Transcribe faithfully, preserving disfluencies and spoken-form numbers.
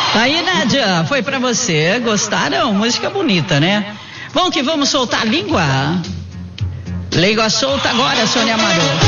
Aí, Nádia, foi pra você. Gostaram? Música bonita, né? Bom que vamos soltar a língua. Língua solta agora, Sônia Amador.